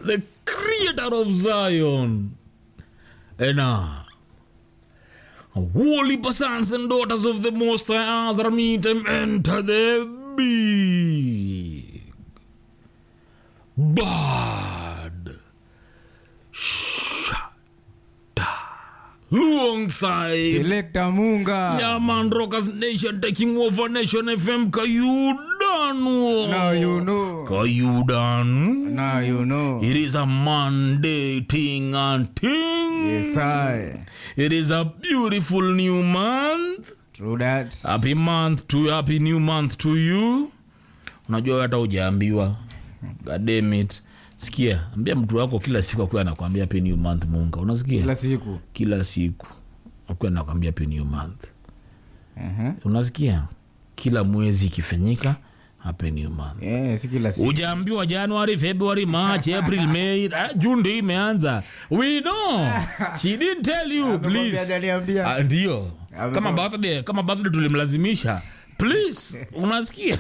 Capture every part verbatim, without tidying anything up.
the creator of Zion. And now, holy sons and daughters of the Most High Azra meet and enter the big bad shada alongside Selector Munga. Yeah man, Rockers Nation taking over Nation F M. Kayudanu. Now you know. Kayudanu. Now you know. It is a Monday ting and ting. Yes, I. It is a beautiful new month. True that. Happy month to happy new month to you. Unajua hata hujaambiwa. God damn it. Sikia, ambia mtu wako kila siku akue anakuambia happy new month Munga. Unasikia? Kila siku. Kila siku akue anakuambia happy new month. Mhm. Uh-huh. Unasikia? Kila mwezi ikifanyika happy new month. Eh, yeah, si kila siku. Ujaambiwa January, February, March, April, May, June ndio imeanza. We know. She didn't tell you, please. Ah, ndio. Kama birthday, kama birthday tulimlazimisha. Please, unasikia?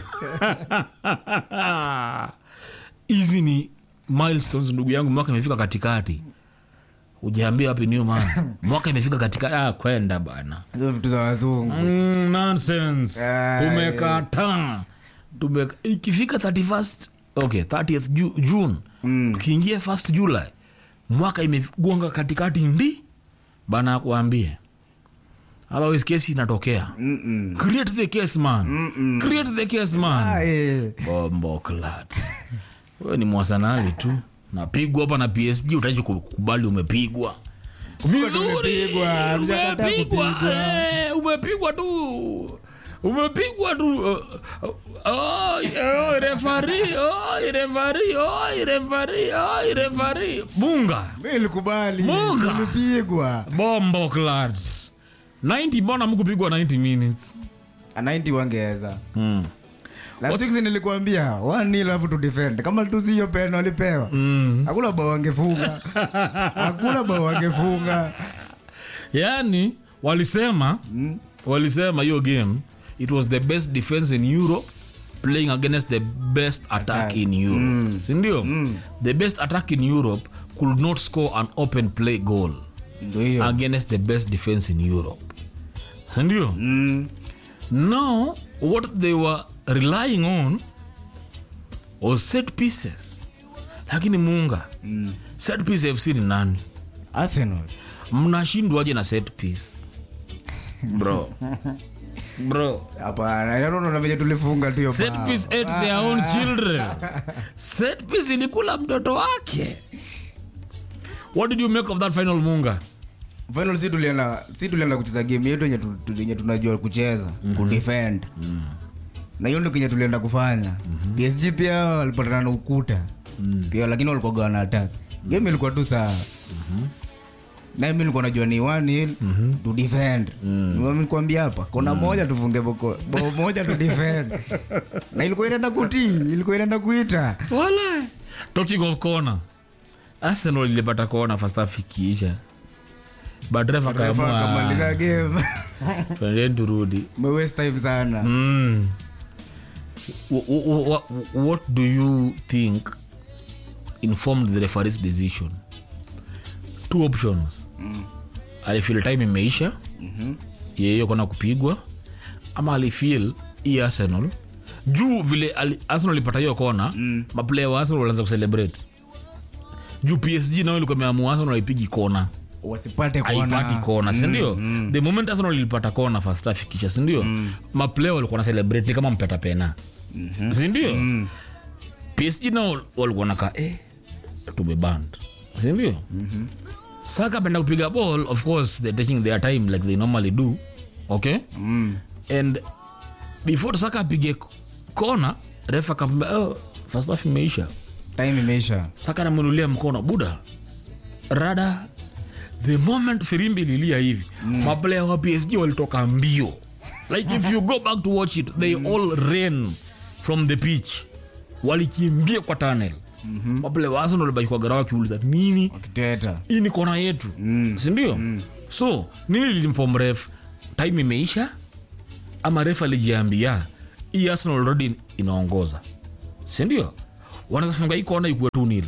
Hizi ni milestones ndugu yangu, mwaka imefika katikati. Ujaambia happy new month. Mwaka imefika katikati. Ah, kwenda bana. Hizo vitu za wazungu. Mm, nonsense. Umekata. Tumeka ikifika thirty-first, okay, thirtieth Ju- June. Mm. Tukiingia first July. Mwaka imegonga katikati ndi bana kuambie. Otherwise kesi inatokea. Mm-mm. Create the case man. Mm-mm. Create the case man. Ah, eh. Bombo clad. Wewe ni mwasanali tu. Napigwa hapa na P S G utaje kukubali umepigwa. Vizuri. Umepigwa, Umepigwa. Eh, umepigwa tu. Umepigwa tu. Oh, oh, referee, oh, referee, oh, referee, oh, referee. Bunga. Mimi nilikubali. Munga. Umepigwa. Bombo clads. ninety mbona mkupigwa ninety minutes. A ninety wangeza. Mm. Last week nilikuambia one nil have to defend. Kama tu si hiyo pena walipewa. Mm. Hakuna bao wangefunga. Hakuna bao wangefunga. Yani walisema mm. walisema hiyo game it was the best defense in Europe playing against the best attack okay. in Europe. Mm. Sindio? Mm. The best attack in Europe could not score an open play goal Ndiyo. against the best defense in Europe. Sindio? Mm. Now what they were relying on was set pieces. Lakini Munga mm. set piece F C ni nani? Arsenal. Mnashindwaje na set piece? Bro. Bro. Hapana, I don't know na vile tulifunga tu hiyo. Set piece ate ah. their own children. Set piece ilikula mtoto wake. What did you make of that final Munga? Final si tulienda si tulienda kucheza game yetu yenye yenye tunajua kucheza, mm-hmm. ku defend. Mm. Na hiyo ndio kinyo tulienda kufanya. Mm-hmm. P S G pia walipatana na ukuta. Mm. Pia lakini walikuwa gana attack. Game ilikuwa tu sawa. Mhm. Na mimi nilikuwa najua ni one nil mm-hmm. to defend. Mm. Mimi nikwambia hapa kona mm. moja tufunge boko. Bao moja to defend. Na ilikuwa inaenda kuti, ilikuwa inaenda kuita. Wala. Talking of corner. Arsenal ilipata corner first half ikiisha. But refa kama kamaliza game. Twende turudi. Me waste time sana. Mm. What, what do you think informed the referee's decision? Two options. Mm. Alifeel time imeisha. Mhm. Yeye kona kupigwa ama alifeel hii Arsenal juu vile Arsenal ilipata hiyo kona, mm. maplayer wa Arsenal walianza kucelebrate. Juu P S G nao ilikuwa imeamua Arsenal haipigi kona. Wasipate kona. Haipati kona, si ndio? Mm, mm. The moment Arsenal ilipata kona first half kisha, si ndio? Mm. Maplayer walikuwa na celebrate kama mpeta pena. Mhm. Si ndio? Mm. P S G nao walikuwa naka eh tumeband. Si ndio? Mhm. Saka penda kupiga ball, of course they're taking their time like they normally do. Okay? Mm. And before Saka apige kona, refa akamwambia oh first half imeisha. Time imeisha. Saka anamunulia mkono buda. Rada the moment Firimbi lilia hivi, mm. maplayer wa P S G walitoka mbio. Like if you go back to watch it, they mm. all ran from the pitch. Walikimbia kwa tunnel. Mhm. Maplayer wa Arsenal walibaki kwa garawa kiuliza nini? Wakiteta. Hii ni kona yetu. Mm. Si ndio? Mm. So, nini lilimform ref? Time imeisha ama ref alijiambia hii Arsenal already inaongoza. Si ndio? Wanafunga hii kona ikuwe two nil.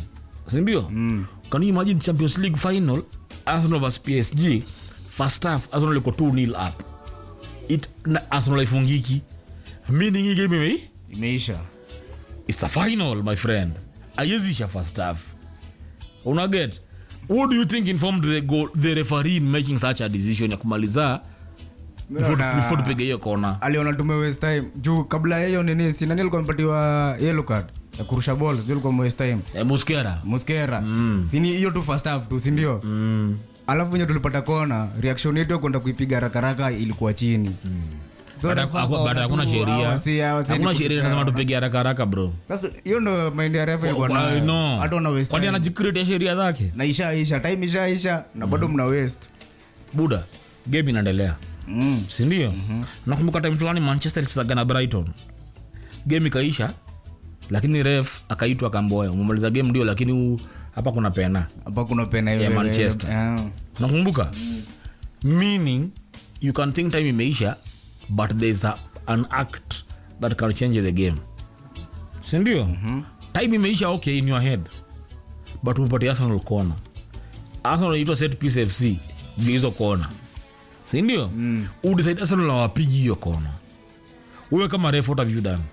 si ndio? Mm. Can you imagine Champions League final Arsenal versus P S G? First half Arsenal liko two nil up. It na Arsenal ifungiki. Meaning hii game ime imeisha. It's a final, my friend. Ayezisha first half. Una get? What do you think informed the goal, the referee in making such a decision ya kumaliza before before tupige hiyo kona? Aliona tume waste time. Juu kabla hiyo nini si nani alikuwa amepatiwa yellow card ya kurusha ball, zile kwa waste time. Eh, Muskera. Muskera. Mm. Sini hiyo tu first half tu, si ndio? Mm. Alafu nyo tulipata kona, reaction yetu kwenda kuipiga haraka haraka ilikuwa chini. Mm. So baada hakuna sheria. Hakuna sheria nasema tupige haraka haraka bro. Sasa hiyo ndo mind ya refa ilikuwa na no. Hata una waste. Kwani anajicreate sheria zake? Na isha isha time isha isha na bado mna waste. Buda, game inaendelea. Mm. Si ndio? Mm-hmm. Nakumbuka time fulani Manchester ilisaga na Brighton. Game ikaisha lakini ref akaitwa Kamboya. Umemaliza game ndio lakini hapa kuna pena. Hapa kuna pena hiyo ya Manchester. Yeah. Nakumbuka? Mm. Meaning you can think time imeisha but there's a, an act that can change the game. Si ndio? Mm-hmm. Time imeisha okay in your head. But umepatia Arsenal corner. Arsenal inaitwa set piece F C. Hizo corner. Si ndio? Mm. Udecide Arsenal wapigi hiyo corner. Wewe kama ref what have you done?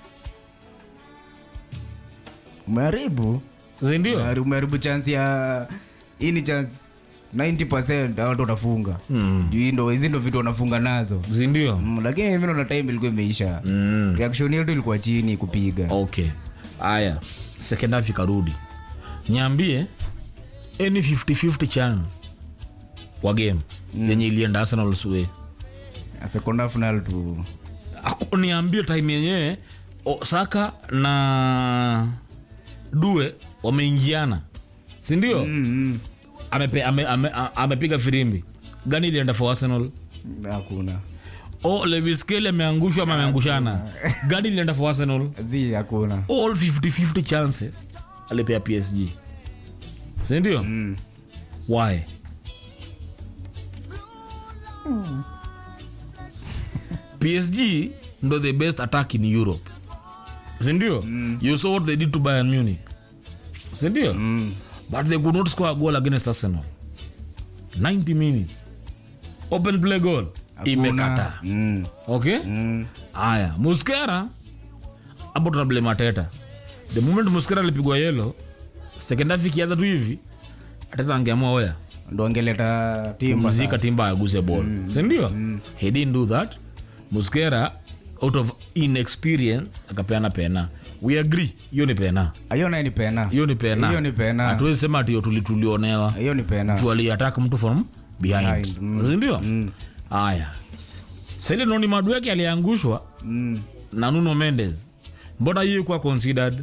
Umeharibu. Si ndio? Umeharibu chance ya hii ni chance ninety percent hao ndo watafunga. Mm. Juu ndo hizo ndo vitu wanafunga nazo. Si ndio? Mm, lakini mimi naona time ilikuwa imeisha. Mm. Reaction yetu ilikuwa chini kupiga. Okay. Aya. Second half ikarudi. Niambie any fifty fifty chance wa game mm. yenye ilienda Arsenal suwe. Second half final tu. Ako niambie time yenyewe Saka na Due wameingiana. Si ndio? Mm. Amepe ame, ame, amepiga firimbi. Gani ilienda for Arsenal? Hakuna. Oh, Lewis Kelly ameangushwa ama ameangushana. Gani ilienda for Arsenal? Zi hakuna. All fifty fifty chances alipea P S G. Si ndio? Mm. Why? Mm. P S G ndo the best attack in Europe. Si ndio? Mm. You saw what they did to Bayern Munich. Si ndio? Mm. But they could not score a goal against Arsenal. ninety minutes. Open play goal. Imekata. Mm. Okay? Mm. Aya. Muskera. Hapo tuna blame Arteta. The moment Muskera alipigwa yellow, second half ikianza tu hivi, Arteta angeamua oya. Ndo angeleta Timba. Mzika Timba aguse ball. Mm. Si ndio? Mm. He didn't do that. Muskera out of inexperience akapeana pena. We agree, hiyo ni pena. Hiyo ni pena. Hiyo ni pena. Hiyo ni pena. Hatuwezi sema ati tulitulionewa. Hiyo ni pena. Tuali attack mtu from behind. Mm. Ndio? Mm. Haya. Sele Noni Madueke aliangushwa mm. na Nuno Mendes. Mbona hiyo kwa considered?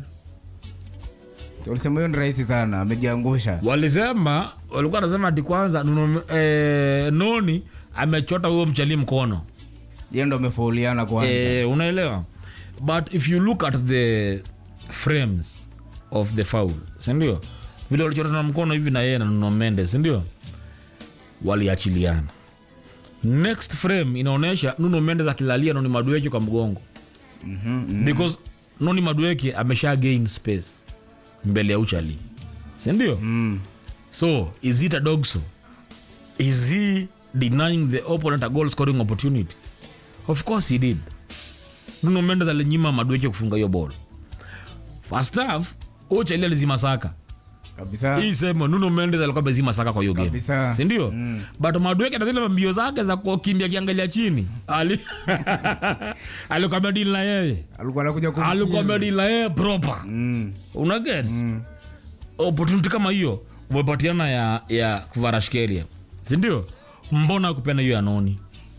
Walisema hiyo ni rahisi sana, amejiangusha. Walisema, walikuwa wanasema ati kwanza Nuno eh, Noni amechota huo mchali mkono. Yeye ndo amefauliana kwanza. Eh, unaelewa? But if you look at the frames of the foul, si ndio? Vile walichota na mkono hivi na yeye na Nuno Mendes, si ndio? Waliachiliana. Next frame inaonyesha Nuno Mendes akilalia Noni Madueke kwa mgongo. Mhm. Mm Because Noni Madueke amesha gain space mbele ya uchali. Si ndio? Mm. So, is it a dog so? Is he denying the opponent a goal scoring opportunity? Of course he did. Nuno Mendes alinyima Madueke kufunga hiyo ball. First half, uchali alizima Saka. Kabisa. Hii sema Nuno Mendes alikuwa bezima Saka kwa hiyo game. Kabisa. Si ndio? Mm. But Madueke na zile mbio zake za kukimbia kiangalia chini. Ali alikuwa medil na yeye. Alikuwa anakuja kumkimbia. Alikuwa medil na yeye proper. Mm. Una get? Mm. Opportunity kama hiyo umepatiana ya ya Kvaratskhelia. Si ndio? Mbona kupenda hiyo ya Noni?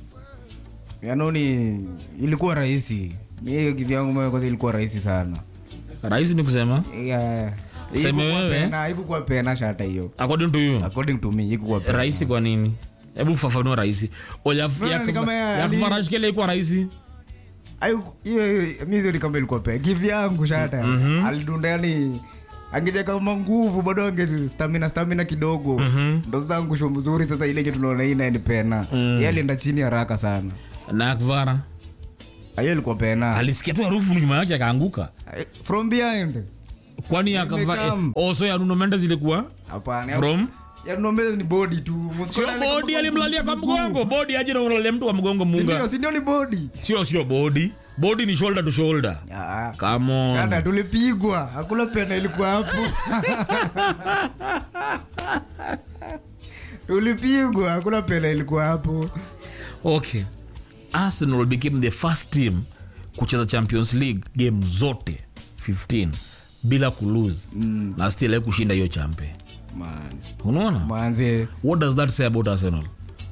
Ya Noni ilikuwa rahisi. Mimi kivyangu mimi kwa ilikuwa rahisi sana. Rahisi ni kusema? Yeah. Sema wewe na haikuwa pena shata hiyo. According to you. According to me haikuwa pena. Rahisi kwa nini? Hebu fafanua rahisi. Oya ya Kvaratskhelia ilikuwa rahisi. Ayo hiyo mimi ni kama ilikuwa pena. Kivyangu shata. Mm-hmm. Alidunda yani angeje kama nguvu bado ange stamina stamina kidogo. Mm-hmm. Ndo zangu sho mzuri sasa ile yetu tunaona ina ni pena. Mm. Yeye alienda chini haraka sana. Na Kvara ayo ilikuwa pena. Alisikia tu harufu nyuma yake akaanguka. From behind. kwani akava also ya Nuno Mendes ilikuwa hapana from ya Nuno Mendes ni body tu sio body alimlalia kwa mgongo body aje na unalalia mtu kwa mgongo munga sio sio ni body sio sio body body ni shoulder to shoulder ah come on kana tulipigwa hakuna pena ilikuwa hapo tulipigwa hakuna pena ilikuwa hapo. Okay, Arsenal became the first team kucheza Champions League game zote fifteen bila kulose mm. na still kushinda hiyo champe man. Unaona manze, what does that say about Arsenal?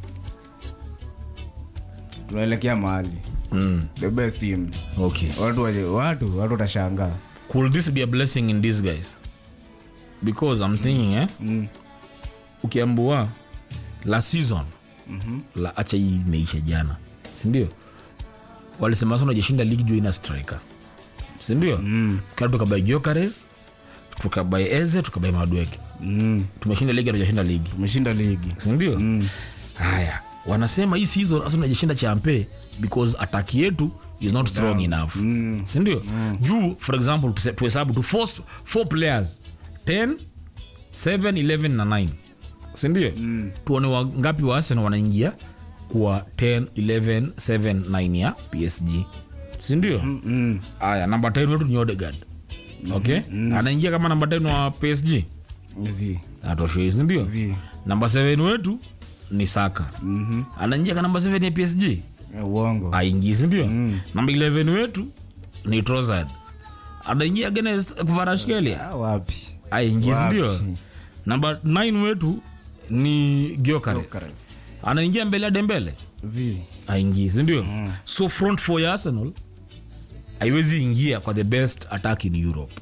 Tunaelekea mahali mm. the best team. Okay, watu waje watu watu watashangaa. Could this be a blessing in disguise? Because I'm thinking eh mm. ukiambua la season mhm la acha hii imeisha jana, si ndio? Walisema sana jeshinda ligi juu ina striker, si ndio? Mm. Kado tukabai Gyökeres, tukabai Eze, tukabai Madueke. Mm. Tumeshinda ligi, hatujashinda ligi. Tumeshinda ligi, si ndio? Mm. Haya, wanasema hii season Arsenal hajashinda champe because attack yetu is not strong Down. enough. Mm. Si ndio? Mm. Juu for example to hesabu to force four players ten, seven, eleven na nine. Si ndio? Mm. Tuone wangapi wa Arsenal wanaingia kwa ten, eleven, seven, nine ya P S G. Si ndio? Mm. Aya, number ten wetu ni Odegaard. Okay? Mm. Anaingia kama number ten wa P S G. Zi. Atoshe, si ndio? Zi. Number seven wetu ni Saka. Mhm. Anaingia kama number seven ya P S G. Uongo. Aingi, si ndio? Mm. Number eleven wetu ni Trossard. Anaingia against Kvaratskhelia. Ah, wapi? Aingi, si ndio? Number nine wetu ni Gyökeres. Anaingia mbele ya Dembele. Zi. Aingi, si ndio? Mm. So front four ya Arsenal haiwezi ingia kwa the best attack in Europe.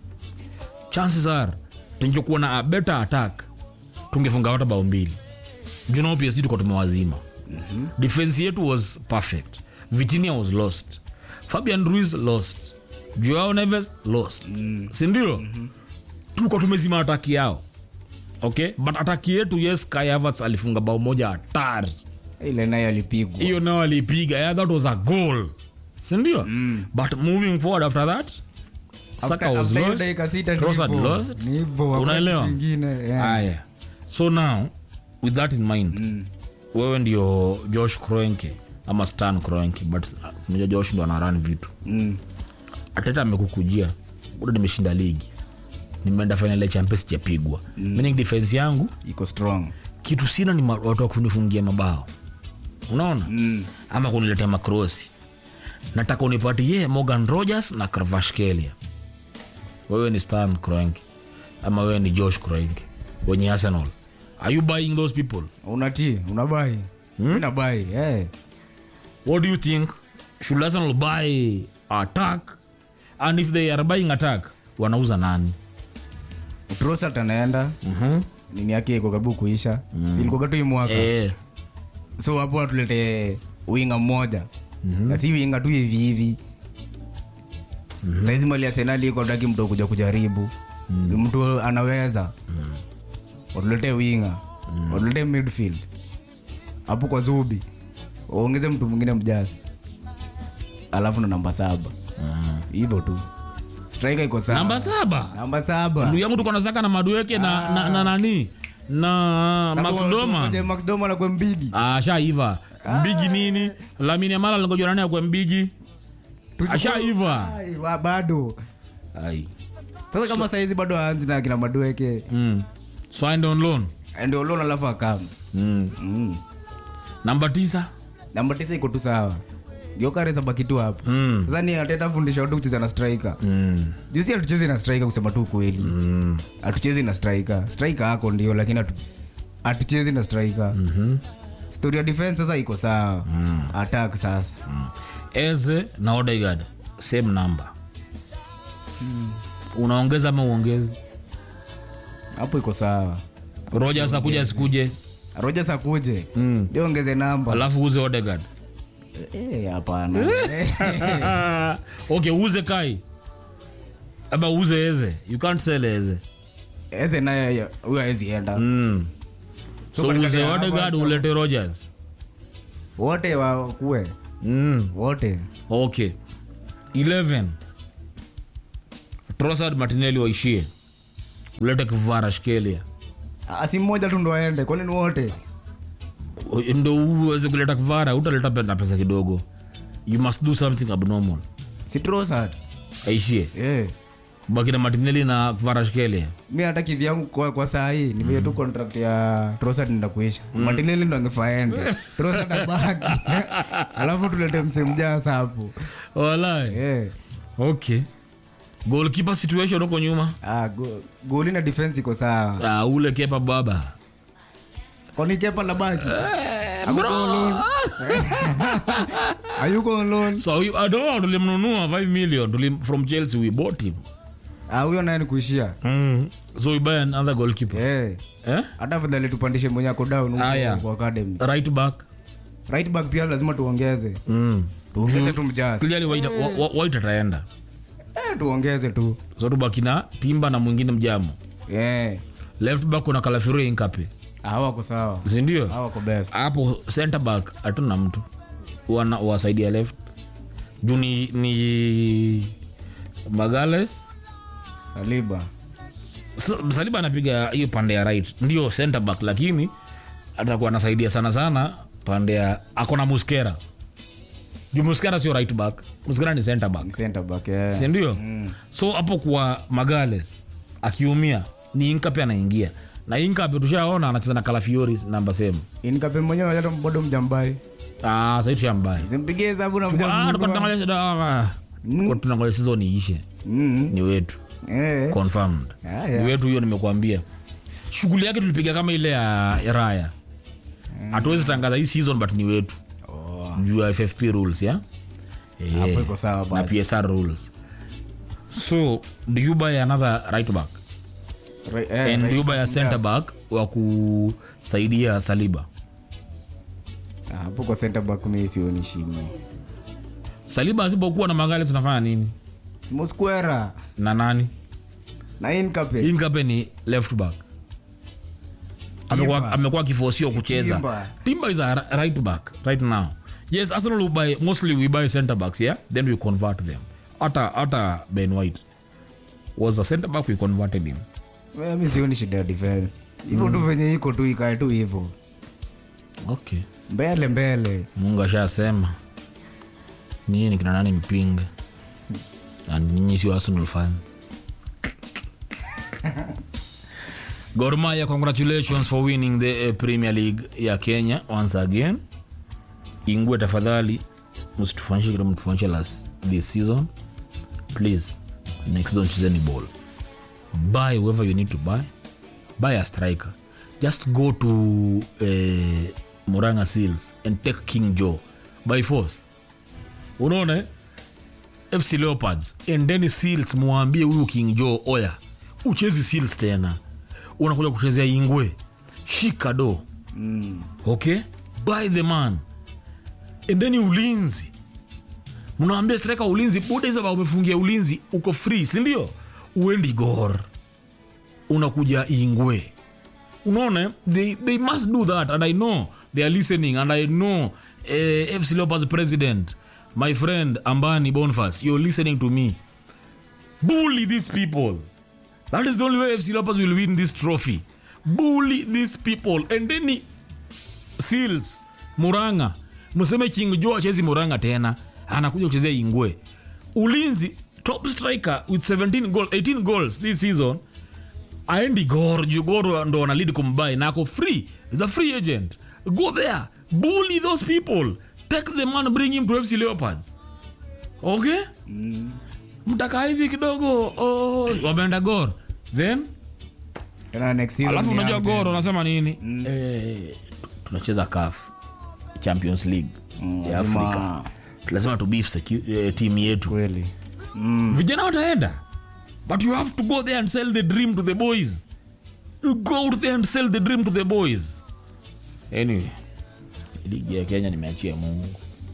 Chances are tungekuwa na a better attack tungefunga hata bao mbili. You know P S G tuko tumewazima. Mm-hmm. Defense yetu was perfect. Vitinha was lost. Fabian Ruiz lost. Joao Neves lost. Mm. Si ndio? Mm-hmm. Tuko tumezima attack yao. Okay, but attack yetu yes, Kai Havertz alifunga bao moja hatari. Ile nayo alipigwa. Hiyo nayo alipiga. Yeah, that was a goal. Si ndio? Mm. But moving forward after that Saka was lost. Trossard lost. Unaelewa? Haya. So now with that in mind, mm. wewe ndio Josh Kroenke ama Stan Kroenke, but uh, Josh ndo ana run vitu. Mm. Ateta amekukujia. Bado nimeshinda ligi. Nimeenda final ya Champions japigwa. Mm. Meaning defense yangu iko strong. Kitu sina ni watu wa kunifungia mabao. Unaona? Mm. Ama kuniletea makrosi. Nataka unipatie Morgan Rogers na Kvaratskhelia. Wewe ni Stan Kroenke ama wewe ni Josh Kroenke wenye Arsenal. Are you buying those people? Unati, unabai. Hmm? Unabai, eh. Yeah. What do you think? Should Arsenal buy attack? And if they are buying attack, wanauza nani? Trossard anaenda. Mhm. Nini yake iko karibu kuisha. Mm. Si ilikuwa tu hii mwaka. Eh. So hapo tulete winga mmoja. Mm-hmm. Na si winga tu hivi hivi. Mm-hmm. Saizi mali ya Arsenal iko ndaki mtu kuja kujaribu. Mm. Mtu anaweza. Mm. Watulete winga. Mm. Watulete midfield. Hapo kwa Zubi. Ongeze mtu mwingine mjazi. Alafu na namba saba. Mm. Hivyo tu. Striker iko sawa. Namba saba. Namba saba. Ndugu yangu tuko na Saka na Madueke na, na na nani? Na Max Doma. Je, Max Doma na kwa Mbigi. Ah, shaiva. Mbigi nini? Lamine Yamal ngojwa nani kwa Mbigi? Ashaiva. Ai, wa bado. Ai. Sasa kama so, saizi bado aanzi na kina Madueke. Mm. So and on loan. And on loan alafu akam. Mm. Mm. Namba tisa. Namba tisa iko tu sawa. Gyökeres abaki tu hapo. Mm. Sasa ni atenda fundisha watu kucheza na striker. Mm. Jusi atucheze na striker kusema tu kweli. Mm. Atucheze na striker. Striker yako ndio lakini atu atucheze na striker. Mhm. Story ya defense sasa iko sawa. Mm. Attack sasa. Mm. Eze na Odegaard same number. Mm. Unaongeza ama uongeze? Hapo iko sawa. Rogers akuja sikuje. Rogers akuje. Mm. Ndio ongeze namba. Alafu uze Odegaard. Eh, hapana. Okay, uze Kai. Aba uze Eze. You can't sell Eze. Eze naye huyo hawezi enda. Mm. So, so uze Odegaard ulete Rogers. Wote wakuwe. Mm. Wote. Okay. eleven. Trossard, Martinelli waishie. Ulete Kvaratskhelia. Asi mmoja tu ndo aende, kwani ni wote? Ndo uweze kuleta Kvara, utaleta pesa pesa kidogo. You must do something abnormal. Si Trossard. Aishie. Eh. Baki na Martinelli na Kvaratskhelia. Mimi hata kivyangu kwa kwa saa hii nimeje mm. tu contract ya Trossard ndio kuisha. Mm. Martinelli ndo angefaende. Trossard abaki. Alafu tulete msemjaza hapo. Wallahi. Eh. Okay. Goalkeeper situation huko nyuma. Ah, go, goal na defense iko sawa. Ah, ule Kepa baba. Kwani Kepa la baki? Ayuko on loan. Ayuko on loan. So you, I don't know, tulimnunua five million tulim, from Chelsea, we bought him. Ah, huyo naye ni kuishia. Mm. So we buy another goalkeeper. Eh. Eh? Hata fadhali tupandishe mwenye ako down huko Ah, yeah. kwa academy. Right back. Right back pia lazima tuongeze. Mm. Tuongeze tu mjazi. Clearly white white ataenda. Eh, tuongeze tu. So tubaki na Timba na mwingine mjamo. Eh. Left back kuna Calafiori Incape. Hawa wako sawa. Si ndio? Hawa wako best. Hapo center back hatuna mtu. Wana wasaidia left. Juni ni Magales, Saliba. So, Saliba anapiga hiyo pande ya right. Ndio center back lakini atakuwa anasaidia sana sana pande ya akona Muskera. Ju Muskera sio right back. Muskera ni center back. Ni center back eh. Si ndio? Mm. So hapo kwa Magales akiumia ni Incape anaingia. Na Incape tushaona anacheza na Calafiori namba same. Incape mwenyewe hata bado mjambai. Ah, sasa hitu shambai. Simpigie hesabu na mjambai. Ah, tunaangalia dawa. Kwa tunaangalia season iishe. Mm. Ni wetu. Eh. Confirmed. Ah, yeah. Ni wetu hiyo nimekuambia. Shughuli yake tulipiga kama ile ya, ya Raya. Hatuwezi mm. tangaza hii season but ni wetu. Oh. Juu ya F F P rules, ya? Eh. Hapo iko sawa basi. Na P S R rules. So, do you buy another right back? Right, eh, and right, do you buy a center yes. back wa kusaidia Saliba? Ah, hapo kwa center back mimi sioni shimo. Saliba asipokuwa na Magales tunafanya nini? Mosquera Na nani? na Incape. Incape ni left back. Amekuwa amekuwa kifosio kucheza. Timba. Timba is a right back right now. Yes, Arsenal will buy mostly we buy center backs, yeah? Then we convert them. Ata ata Ben White was a center back, we converted him. Mimi sioni shida ya defense. Hivyo mm. tu venye iko tu ikae tu hivyo. Okay. Mbele mbele. Mungu ashasema. Nyinyi kina nani mpinga? And nyinyi si Arsenal fans. Gor Mahia, congratulations for winning the uh, Premier League ya Kenya once again. Ingwe tafadhali msitufanyishe kama mtufanyishe last this season. Please, next season chezeni ball. Buy whoever you need to buy. Buy a striker. Just go to uh, Muranga Seals and take King Joe by force. Unaona F C Leopards and then Seals muambie huyu King Joe oya uchezi Seals tena, unakuja kuchezea Ingwe, shika do. Mm. Okay, buy the man and then ulinzi mnaambia striker ulinzi buda hizo ba umefungia ulinzi uko free, si ndio? Uendi Gor unakuja Ingwe. Unaona they they must do that and I know they are listening and I know uh, F C Leopards president my friend Ambani Boniface, you're listening to me. Bully these people. That is the only way F C Leopards will win this trophy. Bully these people and then Seals Muranga mseme King Joe achezi Muranga tena, anakuja kuchezea Ingwe. Ulinzi top striker with seventeen goals, eighteen goals this season. Aendi Gor, Gor ndo wana lead kumbai na ako free. He's a free agent. Go there, bully those people. Take the man, bring him to F C Leopards. Okay? Mm. Mtaka hivi kidogo, oh, wameenda Gor. Then tena next season. Alafu unajua Gor unasema nini? Mm. Eh, tunacheza C A F Champions League mm, ya Afrika. Lazima tu beef uh, team yetu. Kweli. Mm. Vijana wataenda. But you have to go there and sell the dream to the boys. You go there and sell the dream to the boys. Anyway, ligi ya Kenya nimeachia Mungu.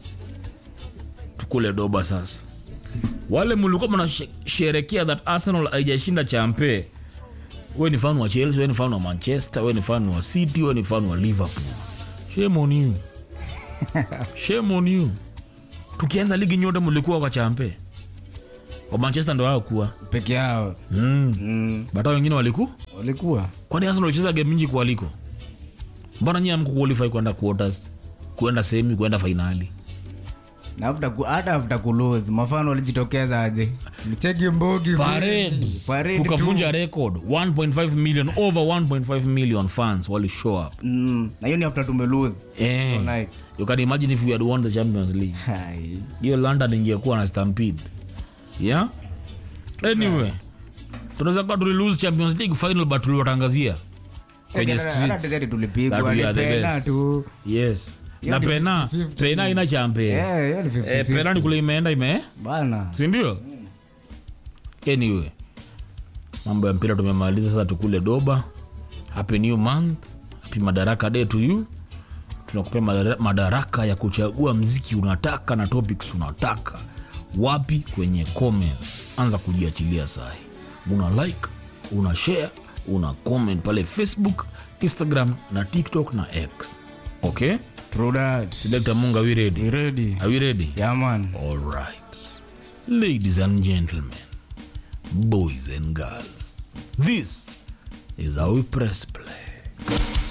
Tukule doba sasa. Wale mlikuwa mnasherehekea that Arsenal haijashinda champe. Wewe ni fan wa Chelsea, wewe ni fan wa Manchester, wewe ni fan wa City, wewe ni fan wa Liverpool. Shame on you. Shame on you. Tukianza ligi nyote mlikuwa kwa champe. Kwa Manchester ndo wao kuwa peke yao. mm. Mm. Bata wengine waliku Walikuwa. kwani Arsenal walicheza game nyingi kualiko. Mbona nyinyi hamku qualify kwenda quarters, kwenda semi, kwenda finali? Na after ku hata after ku lose, mafano walijitokeza aje? Mcheki mbogi. Parade. Parade. Tukavunja record one point five million, over one point five million fans wali show up. Mm. Na hiyo ni after tume lose. Eh. So nice. You can imagine if we had won the Champions League. Hai. Hiyo London ingekuwa na stampede. Yeah? Anyway, tunaweza kuwa tuli lose Champions League final but tuliwatangazia kwenye Hata streets tiketi tulipigwa, that we are the pena best. tu. Yes. Hiyo Na ni pena, fifty fifty. pena ina champe. Eh, hiyo ni fifty Eh, fifty. pena ni kule imeenda ime. Bana. Si ndio? Anyway, mambo ya mpira tumemaliza, sasa tukule doba. Happy new month. Happy Madaraka Day to you. Tunakupea madara- madaraka ya kuchagua mziki unataka na topics unataka. Wapi? Kwenye comments. Anza kujiachilia sahi. Una like, una share, una comment pale Facebook, Instagram na TikTok na X. Okay? True that. Selector Munga, we ready? We ready? Are we ready? Yeah, man. All right. Ladies and gentlemen, boys and girls, this is how we press play.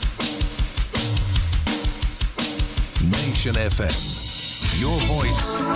Nation F M. Your voice.